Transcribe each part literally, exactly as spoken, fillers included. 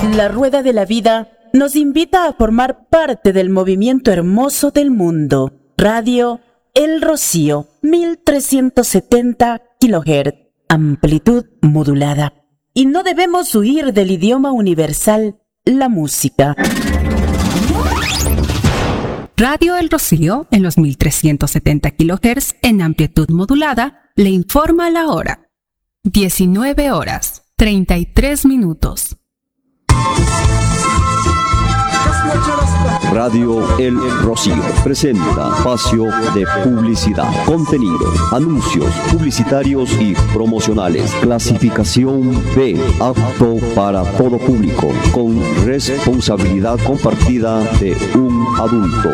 La rueda de la vida nos invita a formar parte del movimiento hermoso del mundo. Radio El Rocío, mil trescientos setenta kilohertz, amplitud modulada. Y no debemos huir del idioma universal, la música. Radio El Rocío, en los mil trescientos setenta kilohertz en amplitud modulada, le informa la hora. diecinueve horas, treinta y tres minutos. Radio El Rocío presenta espacio de publicidad, contenido, anuncios publicitarios y promocionales. Clasificación B, apto para todo público, con responsabilidad compartida de un adulto.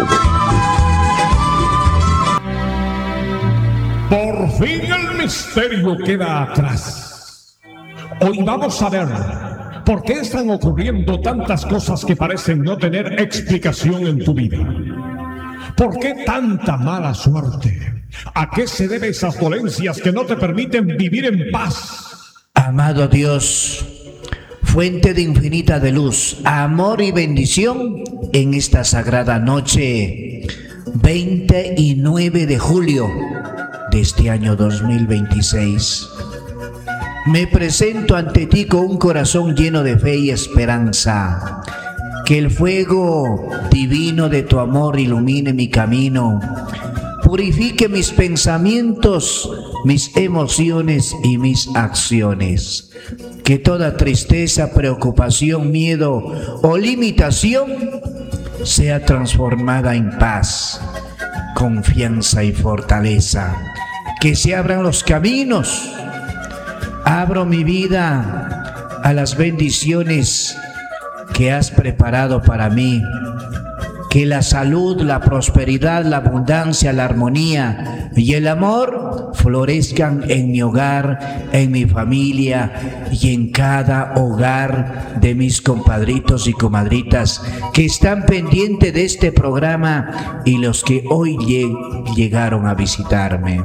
Por fin el misterio queda atrás. Hoy vamos a ver por qué están ocurriendo tantas cosas que parecen no tener explicación en tu vida. ¿Por qué tanta mala suerte? ¿A qué se deben esas dolencias que no te permiten vivir en paz? Amado Dios, fuente de infinita de luz, amor y bendición, en esta sagrada noche, veinte y nueve de julio de este año dos mil veintiséis, me presento ante ti con un corazón lleno de fe y esperanza. Que el fuego divino de tu amor ilumine mi camino, purifique mis pensamientos, mis emociones y mis acciones. Que toda tristeza, preocupación, miedo o limitación sea transformada en paz, confianza y fortaleza. Que se abran los caminos. Abro mi vida a las bendiciones que has preparado para mí. Que la salud, la prosperidad, la abundancia, la armonía y el amor florezcan en mi hogar, en mi familia y en cada hogar de mis compadritos y comadritas que están pendientes de este programa y los que hoy lleg- llegaron a visitarme.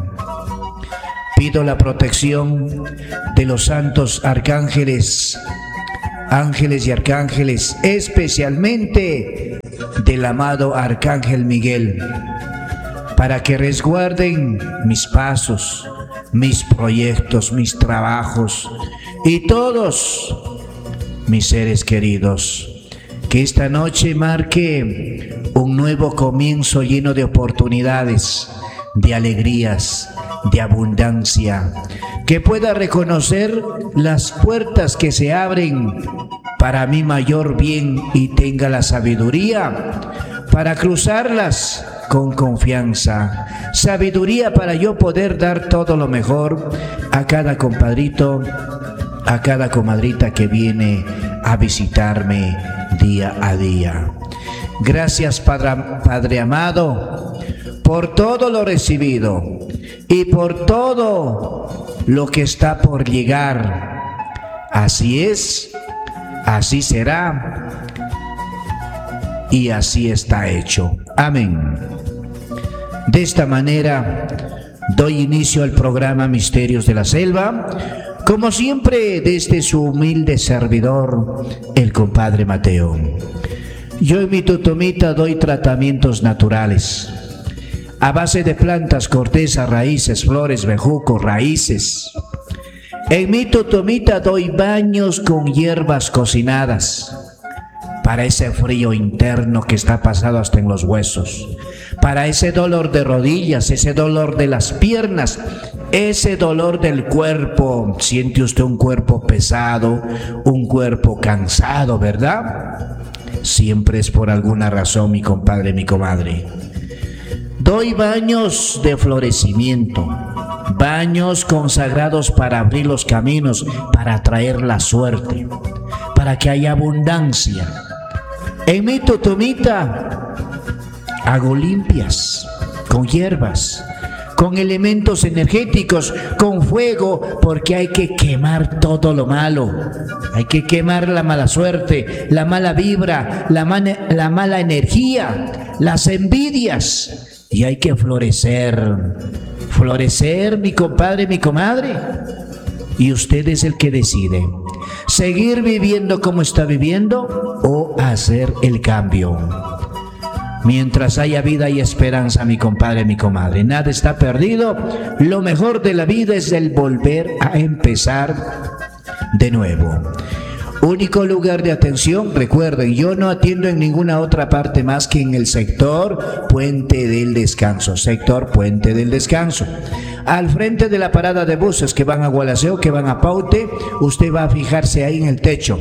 Pido la protección de los santos arcángeles, ángeles y arcángeles, especialmente del amado Arcángel Miguel, para que resguarden mis pasos, mis proyectos, mis trabajos y todos mis seres queridos. Que esta noche marque un nuevo comienzo lleno de oportunidades, de alegrías, de abundancia, que pueda reconocer las puertas que se abren para mi mayor bien y tenga la sabiduría para cruzarlas con confianza, sabiduría para yo poder dar todo lo mejor a cada compadrito, a cada comadrita que viene a visitarme día a día. Gracias, Padre, Padre amado, por todo lo recibido y por todo lo que está por llegar. Así es, así será y así está hecho. Amén. De esta manera doy inicio al programa Misterios de la Selva, como siempre desde su humilde servidor, el compadre Mateo. Yo en mi tutomita doy tratamientos naturales a base de plantas, cortezas, raíces, flores, bejucos, raíces. En mi tutomita doy baños con hierbas cocinadas para ese frío interno que está pasado hasta en los huesos, para ese dolor de rodillas, ese dolor de las piernas, ese dolor del cuerpo. Siente usted un cuerpo pesado, un cuerpo cansado, ¿verdad? Siempre es por alguna razón, mi compadre, mi comadre. Doy baños de florecimiento, baños consagrados para abrir los caminos, para atraer la suerte, para que haya abundancia. En mi tutumita hago limpias con hierbas, con elementos energéticos, con fuego, porque hay que quemar todo lo malo. Hay que quemar la mala suerte, la mala vibra, la, man- la mala energía, las envidias. Y hay que florecer, florecer, mi compadre, mi comadre. y usted es el que decide. Seguir viviendo como está viviendo o hacer el cambio. Mientras haya vida y esperanza, mi compadre, mi comadre, nada está perdido. Lo mejor de la vida es el volver a empezar de nuevo. Único lugar de atención, recuerden, yo no atiendo en ninguna otra parte más que en el sector Puente del Descanso. Sector Puente del Descanso. Al frente de la parada de buses que van a Gualaceo, que van a Paute, usted va a fijarse ahí en el techo.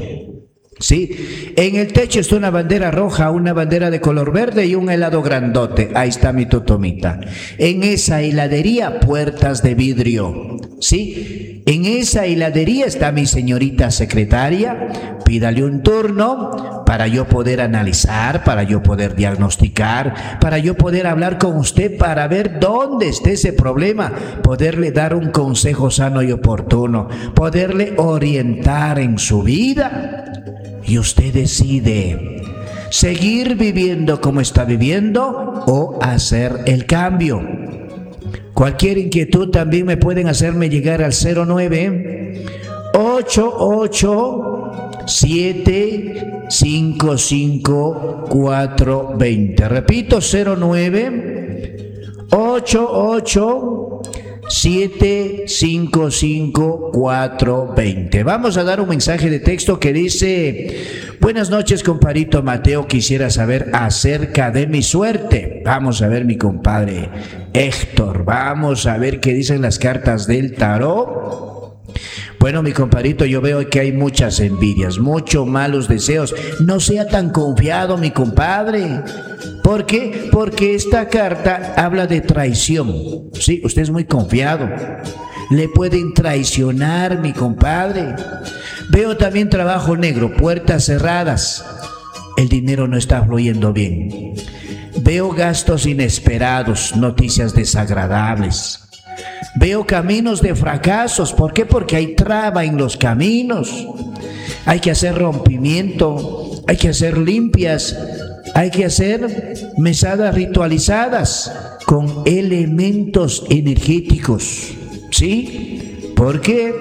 Sí, en el techo está una bandera roja, una bandera de color verde y un helado grandote. Ahí está mi totomita. En esa heladería, puertas de vidrio. Sí, en esa heladería está mi señorita secretaria. Pídale un turno para yo poder analizar, para yo poder diagnosticar, para yo poder hablar con usted, para ver dónde está ese problema, poderle dar un consejo sano y oportuno, poderle orientar en su vida. Y usted decide seguir viviendo como está viviendo o hacer el cambio. Cualquier inquietud también me pueden hacerme llegar al cero nueve ocho ocho siete cinco cinco cuatro dos cero. Repito, cero nueve ocho ocho siete cinco cinco cuatro dos cero. Vamos a dar un mensaje de texto que dice: buenas noches, compadrito Mateo, quisiera saber acerca de mi suerte. Vamos a ver, mi compadre Héctor, vamos a ver qué dicen las cartas del tarot. Bueno, mi compadrito, yo veo que hay muchas envidias, muchos malos deseos. No sea tan confiado, mi compadre. ¿Por qué? Porque esta carta habla de traición. Sí, usted es muy confiado. Le pueden traicionar, mi compadre. Veo también trabajo negro, puertas cerradas. El dinero no está fluyendo bien. Veo gastos inesperados, noticias desagradables. Veo caminos de fracasos. ¿Por qué? Porque hay traba en los caminos. Hay que hacer rompimiento, hay que hacer limpias, hay que hacer mesadas ritualizadas con elementos energéticos. ¿Sí? ¿Por qué?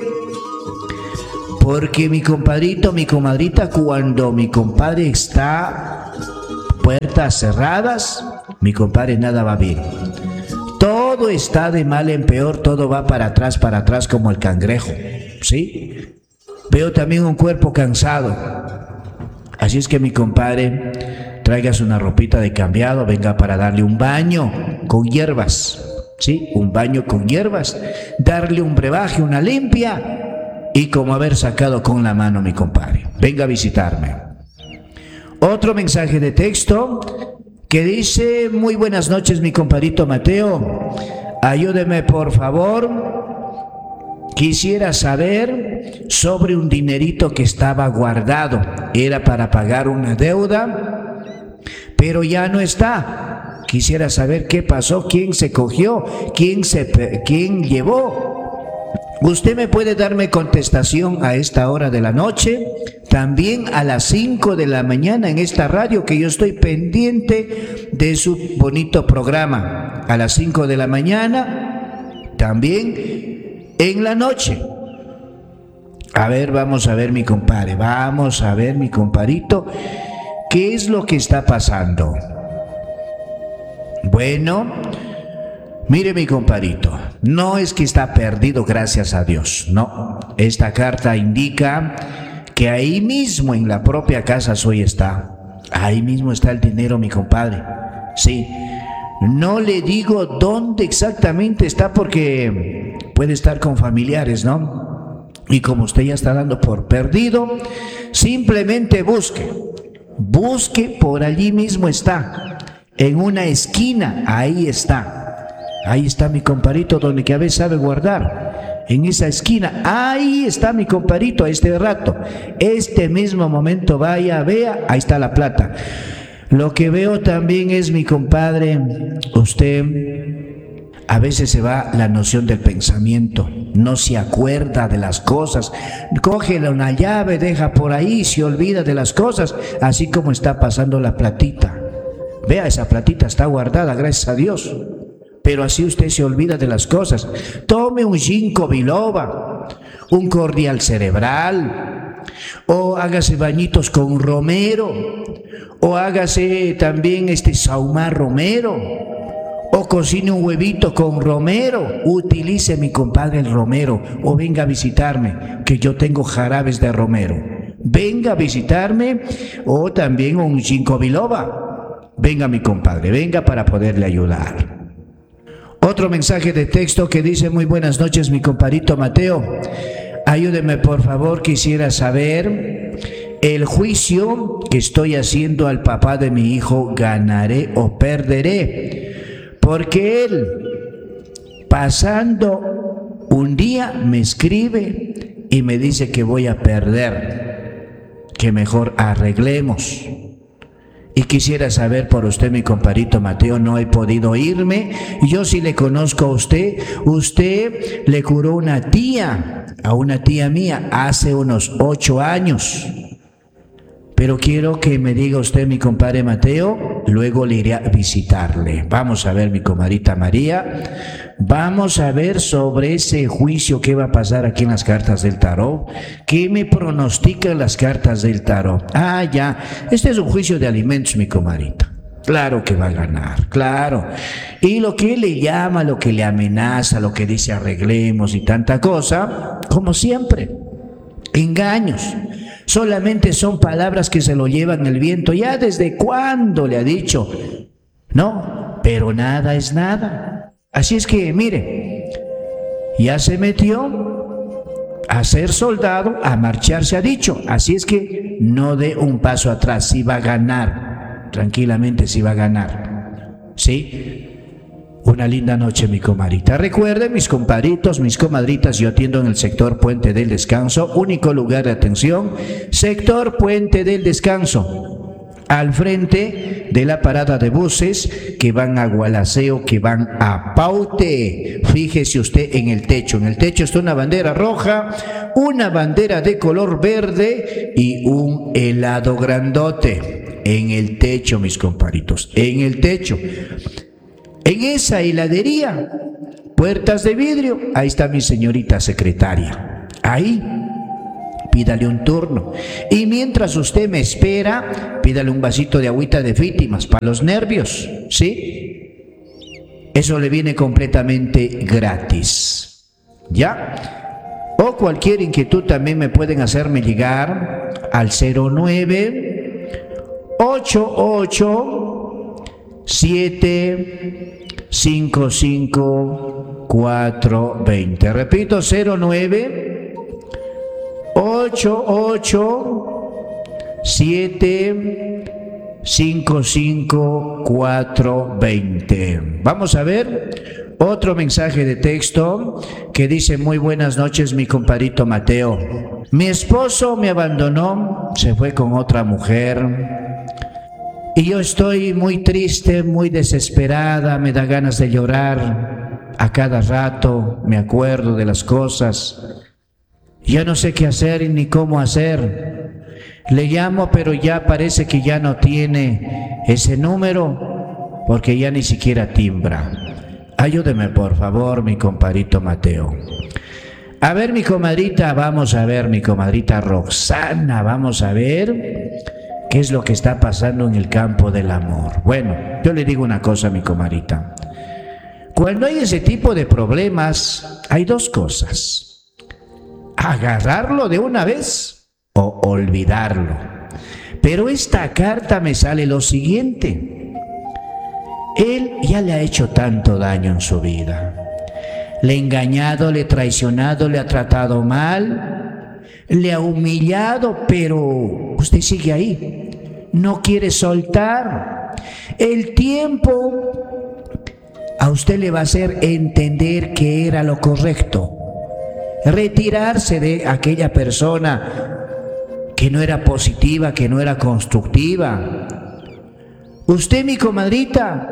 Porque mi compadrito, mi comadrita, cuando mi compadre está puertas cerradas, mi compadre, nada va bien. Todo está de mal en peor, todo va para atrás, para atrás como el cangrejo. ¿Sí? Veo también un cuerpo cansado. Así es que, mi compadre, tráigase una ropita de cambiado, venga para darle un baño con hierbas. ¿Sí? Un baño con hierbas, darle un brebaje, una limpia, y como haber sacado con la mano, mi compadre. Venga a visitarme. Otro mensaje de texto que dice: muy buenas noches, mi compadrito Mateo, ayúdeme por favor, quisiera saber sobre un dinerito que estaba guardado, era para pagar una deuda, pero ya no está. Quisiera saber qué pasó, quién se cogió, quién se quién llevó. Usted me puede darme contestación a esta hora de la noche, también a las cinco de la mañana en esta radio, que yo estoy pendiente de su bonito programa. A las cinco de la mañana, también en la noche. A ver, vamos a ver, mi compadre, vamos a ver, mi compadrito, ¿qué es lo que está pasando? Bueno, mire, mi compadrito, no es que está perdido, gracias a Dios, no. Esta carta indica que ahí mismo en la propia casa suya está. Ahí mismo está el dinero, mi compadre. Sí, no le digo dónde exactamente está porque puede estar con familiares, ¿no? Y como usted ya está dando por perdido, simplemente busque. Busque, por allí mismo está. En una esquina, ahí está. Ahí está, mi compadrito, donde que a veces sabe guardar. En esa esquina, ahí está, mi compadrito, a este rato. Este mismo momento, vaya, vea, ahí está la plata. Lo que veo también es, mi compadre, usted a veces se va la noción del pensamiento. No se acuerda de las cosas. Coge una llave, deja por ahí, se olvida de las cosas. Así como está pasando la platita. Vea, esa platita está guardada, gracias a Dios. Pero así usted se olvida de las cosas. Tome un ginkgo biloba, un cordial cerebral, o hágase bañitos con romero, o hágase también este saumar romero, o cocine un huevito con romero. Utilice, mi compadre, el romero, o venga a visitarme, que yo tengo jarabes de romero. Venga a visitarme, o también un ginkgo biloba. Venga, mi compadre, venga para poderle ayudar. Otro mensaje de texto que dice: muy buenas noches, mi compadrito Mateo. Ayúdeme, por favor, quisiera saber el juicio que estoy haciendo al papá de mi hijo. ¿Ganaré o perderé? Porque él, pasando un día, me escribe y me dice que voy a perder, que mejor arreglemos. Y quisiera saber por usted, mi compadrito Mateo, no he podido irme. Yo sí le conozco a usted. Usted le curó una tía, a una tía mía, hace unos ocho años. Pero quiero que me diga usted, mi compadre Mateo, luego le iré a visitarle. Vamos a ver, mi comadrita María, vamos a ver sobre ese juicio que va a pasar aquí en las cartas del tarot. ¿Qué me pronostican las cartas del tarot? Ah, ya, este es un juicio de alimentos, mi comadrita. Claro que va a ganar, claro. Y lo que le llama, lo que le amenaza, lo que dice arreglemos y tanta cosa, como siempre, engaños. Solamente son palabras que se lo llevan el viento. ¿Ya desde cuándo le ha dicho? No, pero nada es nada. Así es que, mire, ya se metió a ser soldado, a marchar se ha dicho. Así es que no dé un paso atrás, sí va a ganar. Tranquilamente sí va a ganar. ¿Sí? Una linda noche, mi comadrita. Recuerden, mis compadritos, mis comadritas, yo atiendo en el sector Puente del Descanso, único lugar de atención, sector Puente del Descanso, al frente de la parada de buses que van a Gualaceo, que van a Paute. Fíjese usted en el techo, en el techo está una bandera roja, una bandera de color verde y un helado grandote. En el techo, mis compadritos, en el techo. En esa heladería, puertas de vidrio, ahí está mi señorita secretaria. Ahí, pídale un turno. Y mientras usted me espera, pídale un vasito de agüita de víctimas para los nervios, ¿sí? Eso le viene completamente gratis. ¿Ya? O cualquier inquietud también me pueden hacerme llegar al cero nueve ocho ocho siete cinco cinco cuatro veinte. Repito, cero nueve ocho ocho siete cinco cinco cuatro veinte. Vamos a ver otro mensaje de texto que dice: muy buenas noches, mi compadrito Mateo. Mi esposo me abandonó, se fue con otra mujer. Y yo estoy muy triste, muy desesperada, me da ganas de llorar a cada rato, me acuerdo de las cosas. Ya no sé qué hacer ni cómo hacer. Le llamo, pero ya parece que ya no tiene ese número, porque ya ni siquiera timbra. Ayúdeme, por favor, mi compadrito Mateo. A ver, mi comadrita, vamos a ver, mi comadrita Roxana, vamos a ver qué es lo que está pasando en el campo del amor. Bueno, yo le digo una cosa, mi comadrita. Cuando hay ese tipo de problemas, hay dos cosas: agarrarlo de una vez o olvidarlo. Pero esta carta me sale lo siguiente: él ya le ha hecho tanto daño en su vida. Le ha engañado, le ha traicionado, le ha tratado mal, le ha humillado, pero usted sigue ahí, no quiere soltar. El tiempo a usted le va a hacer entender que era lo correcto, retirarse de aquella persona que no era positiva, que no era constructiva. Usted, mi comadrita,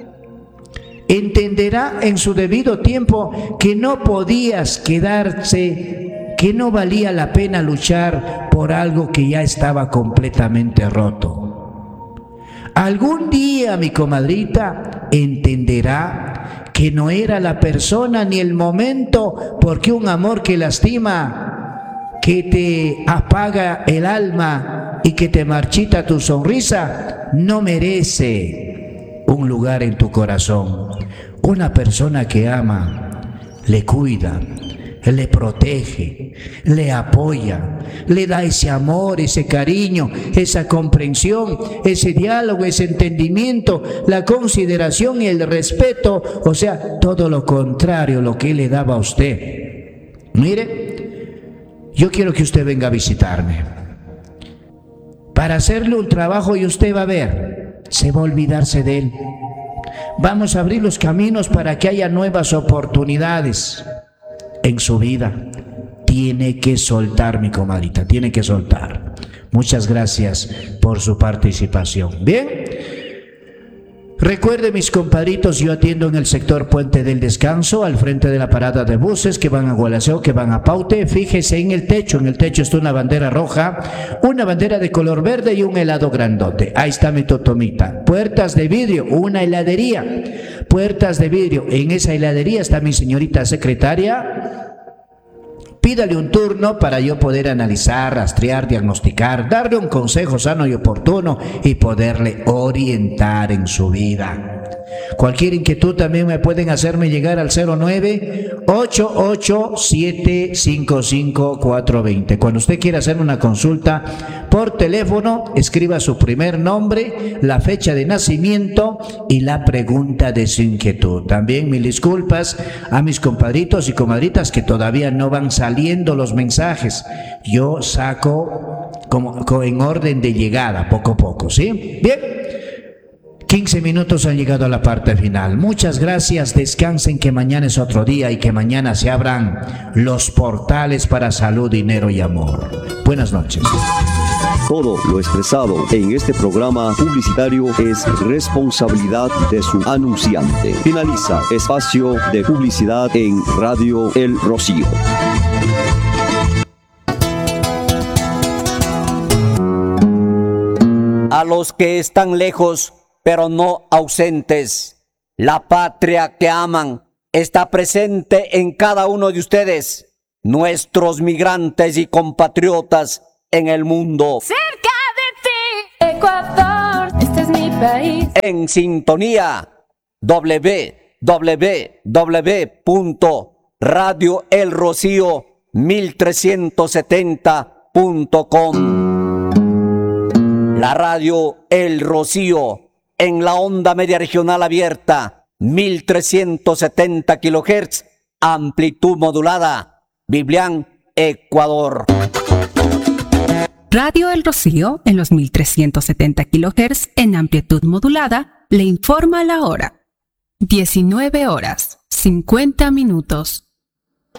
entenderá en su debido tiempo que no podías quedarse, que no valía la pena luchar por algo que ya estaba completamente roto. Algún día, mi comadrita, entenderá que no era la persona ni el momento, porque un amor que lastima, que te apaga el alma y que te marchita tu sonrisa, no merece un lugar en tu corazón. Una persona que ama, le cuida, le protege, le apoya, le da ese amor, ese cariño, esa comprensión, ese diálogo, ese entendimiento, la consideración y el respeto, o sea, todo lo contrario, lo que él le daba a usted. Mire, yo quiero que usted venga a visitarme para hacerle un trabajo y usted va a ver, se va a olvidarse de él. Vamos a abrir los caminos para que haya nuevas oportunidades en su vida. Tiene que soltar, mi comadrita, tiene que soltar. Muchas gracias por su participación. Bien, recuerde, mis compadritos, yo atiendo en el sector Puente del Descanso, al frente de la parada de buses que van a Gualaceo, que van a Paute. Fíjese en el techo, en el techo está una bandera roja, una bandera de color verde y un helado grandote. Ahí está mi totomita. Puertas de vidrio, una heladería. Puertas de vidrio, en esa heladería está mi señorita secretaria. Pídale un turno para yo poder analizar, rastrear, diagnosticar, darle un consejo sano y oportuno y poderle orientar en su vida. Cualquier inquietud también me pueden hacerme llegar al cero nueve ocho ocho siete cinco cinco cuatro dos cero. Cuando usted quiera hacer una consulta por teléfono, escriba su primer nombre, la fecha de nacimiento y la pregunta de su inquietud. También mil disculpas a mis compadritos y comadritas que todavía no van saliendo los mensajes. Yo saco como, como en orden de llegada, poco a poco, ¿sí? Bien. quince minutos han llegado a la parte final. Muchas gracias, descansen, que mañana es otro día y que mañana se abran los portales para salud, dinero y amor. Buenas noches. Todo lo expresado en este programa publicitario es responsabilidad de su anunciante. Finaliza espacio de publicidad en Radio El Rocío. A los que están lejos, pero no ausentes, la patria que aman está presente en cada uno de ustedes, nuestros migrantes y compatriotas en el mundo. Cerca de ti, Ecuador, este es mi país. En sintonía, doble u doble u doble u punto radio el rocío mil trescientos setenta punto com. La radio El Rocío en la onda media regional abierta, mil trescientos setenta kilohertz, amplitud modulada, Biblián, Ecuador. Radio El Rocío, en los mil trescientos setenta kilohertz en amplitud modulada, le informa la hora. diecinueve horas, cincuenta minutos.